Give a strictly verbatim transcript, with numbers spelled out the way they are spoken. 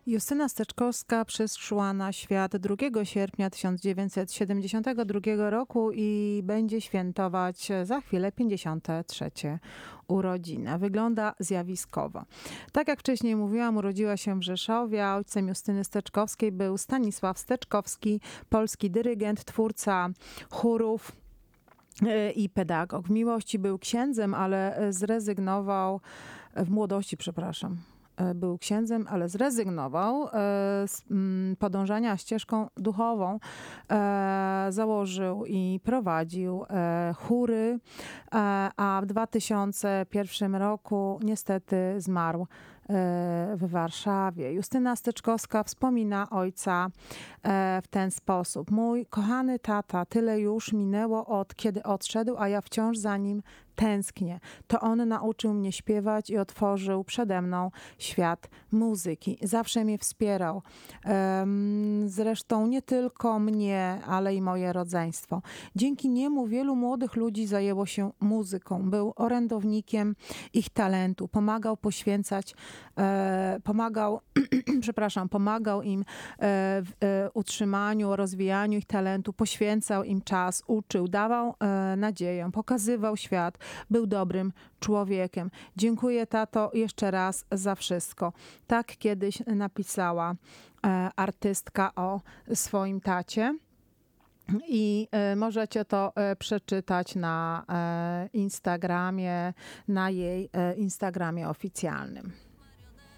Justyna Steczkowska przyszła na świat drugiego sierpnia tysiąc dziewięćset siedemdziesiątego drugiego roku i będzie świętować za chwilę pięćdziesiąte trzecie urodziny. Wygląda zjawiskowo. Tak jak wcześniej mówiłam, urodziła się w Rzeszowie, a ojcem Justyny Steczkowskiej był Stanisław Steczkowski, polski dyrygent, twórca chórów i pedagog. W miłości był księdzem, ale zrezygnował, w młodości, przepraszam, był księdzem, ale zrezygnował z podążania ścieżką duchową. Założył i prowadził chóry, a w dwa tysiące pierwszym roku niestety zmarł w Warszawie. Justyna Steczkowska wspomina ojca w ten sposób. Mój kochany tata, tyle już minęło od kiedy odszedł, a ja wciąż za nim tęsknię. To on nauczył mnie śpiewać i otworzył przede mną świat muzyki. Zawsze mnie wspierał. Zresztą nie tylko mnie, ale i moje rodzeństwo. Dzięki niemu wielu młodych ludzi zajęło się muzyką. Był orędownikiem ich talentu. Pomagał poświęcać, pomagał, przepraszam, pomagał im w utrzymaniu, rozwijaniu ich talentu. Poświęcał im czas, uczył, dawał nadzieję, pokazywał świat. Był dobrym człowiekiem. Dziękuję, tato, jeszcze raz za wszystko. Tak kiedyś napisała artystka o swoim tacie. I możecie to przeczytać na Instagramie, na jej Instagramie oficjalnym.